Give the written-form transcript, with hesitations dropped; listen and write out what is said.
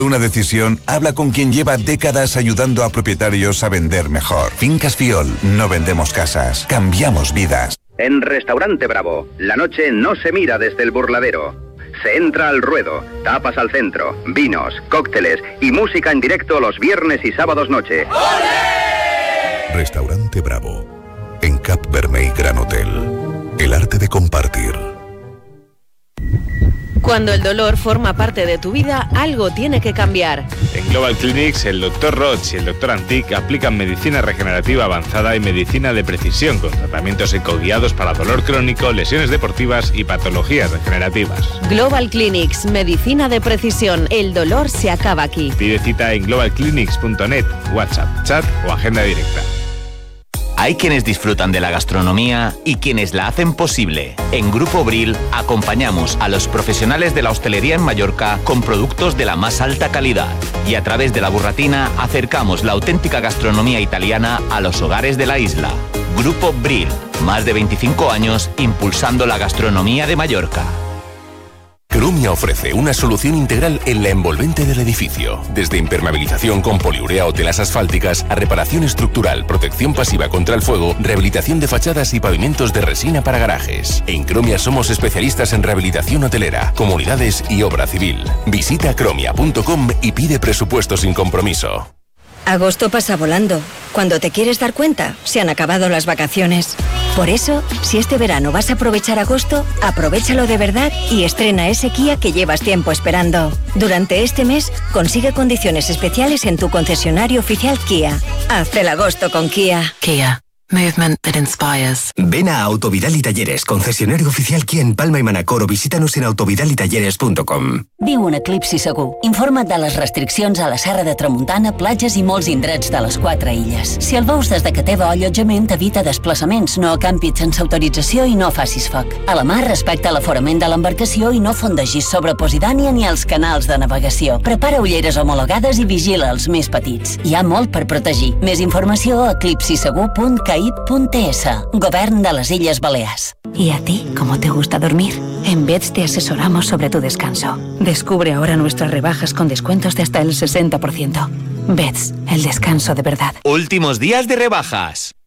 Una decisión, habla con quien lleva décadas ayudando a propietarios a vender mejor. Fincas Fiol, no vendemos casas, cambiamos vidas. En Restaurante Bravo, la noche no se mira desde el burladero. Se entra al ruedo, tapas al centro, vinos, cócteles y música en directo los viernes y sábados noche. ¡Olé! Restaurante Bravo, en Cap Vermey Gran Hotel. El arte de compartir. Cuando el dolor forma parte de tu vida, algo tiene que cambiar. En Global Clinics, el Dr. Roch y el Dr. Antic aplican medicina regenerativa avanzada y medicina de precisión con tratamientos ecoguiados para dolor crónico, lesiones deportivas y patologías degenerativas. Global Clinics, medicina de precisión. El dolor se acaba aquí. Pide cita en globalclinics.net, WhatsApp, chat o agenda directa. Hay quienes disfrutan de la gastronomía y quienes la hacen posible. En Grupo Bril acompañamos a los profesionales de la hostelería en Mallorca con productos de la más alta calidad. Y a través de la burratina acercamos la auténtica gastronomía italiana a los hogares de la isla. Grupo Bril, más de 25 años impulsando la gastronomía de Mallorca. Cromia ofrece una solución integral en la envolvente del edificio. Desde impermeabilización con poliurea o telas asfálticas a reparación estructural, protección pasiva contra el fuego, rehabilitación de fachadas y pavimentos de resina para garajes. En Cromia somos especialistas en rehabilitación hotelera, comunidades y obra civil. Visita cromia.com y pide presupuesto sin compromiso. Agosto pasa volando. Cuando te quieres dar cuenta, se han acabado las vacaciones. Por eso, si este verano vas a aprovechar agosto, aprovéchalo de verdad y estrena ese Kia que llevas tiempo esperando. Durante este mes, consigue condiciones especiales en tu concesionario oficial Kia. Haz el agosto con Kia. Kia. Movement that inspires. Ven a Autovidal y Talleres, concesionario oficial Kia en Palma y Manacor, o visítanos en autovidalitalleres.com. Viu un eclipsi segur. Informa't de les restriccions a la Serra de Tramuntana, platges i molts indrets de les 4 illes. Si el veus des de que teva allotjament, evita desplaçaments, no acampis sense autorització i no facis foc. A la mar, respecta l'aforament de l'embarcació i no fondegis sobre Posidònia ni els canals de navegació. Prepara ulleres homologades i vigila els més petits. Hi ha molt per protegir. Més informació a eclipsisegur.caip.es. Govern de las Illes Balears. ¿Y a ti cómo te gusta dormir? En Beds te asesoramos sobre tu descanso. Descubre ahora nuestras rebajas con descuentos de hasta el 60%. Beds, el descanso de verdad. Últimos días de rebajas.